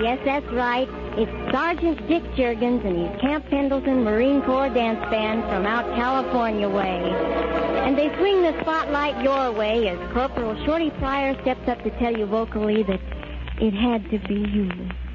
Yes, that's right. It's Sergeant Dick Juergens and his Camp Pendleton Marine Corps Dance Band from out California way. And they swing the spotlight your way as Corporal Shorty Pryor steps up to tell you vocally that it had to be you.